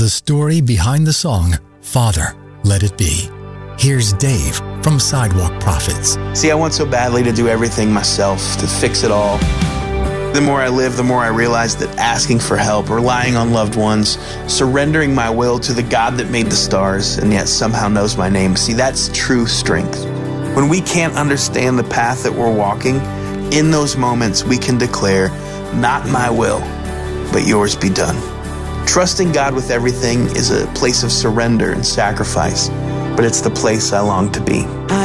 the story behind the song, Father, Let It Be. Here's Dave from Sidewalk Prophets. See, I want so badly to do everything myself, to fix it all. The more I live, the more I realize that asking for help, relying on loved ones, surrendering my will to the God that made the stars and yet somehow knows my name, see, that's true strength. When we can't understand the path that we're walking, in those moments we can declare, not my will, but yours be done. Trusting God with everything is a place of surrender and sacrifice, but it's the place I long to be.